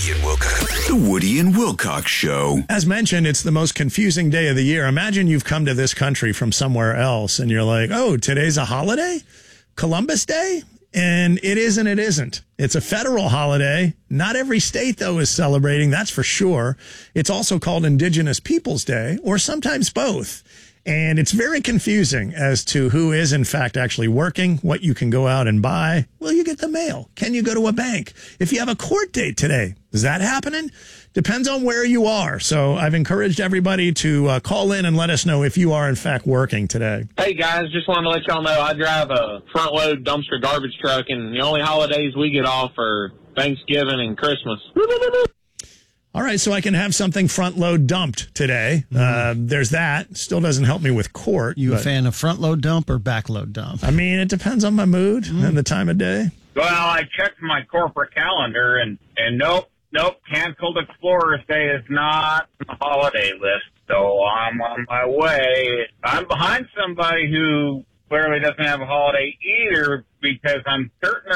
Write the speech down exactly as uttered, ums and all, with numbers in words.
Woody and Wilcox. The Woody and Wilcox Show. As mentioned, it's the most confusing day of the year. Imagine you've come to this country from somewhere else and you're like, oh, today's a holiday? Columbus Day? And it is and it isn't. It's a federal holiday. Not every state, though, is celebrating. That's for sure. It's also called Indigenous Peoples Day, or sometimes both. And it's very confusing as to who is, in fact, actually working, what you can go out and buy. Will you get the mail? Can you go to a bank? If you have a court date today, is that happening? Depends on where you are. So I've encouraged everybody to uh, call in and let us know if you are, in fact, working today. Hey, guys, just wanted to let y'all know I drive a front-load dumpster garbage truck, and the only holidays we get off are Thanksgiving and Christmas. All right, so I can have something front load dumped today. Mm-hmm. Uh, there's that. Still doesn't help me with court. You but, a fan of front load dump or back load dump? I mean, it depends on my mood mm-hmm. and the time of day. Well, I checked my corporate calendar, and, and nope, nope, canceled Explorers Day is not on the holiday list, so I'm on my way. I'm behind somebody who clearly doesn't have a holiday either, because I'm certain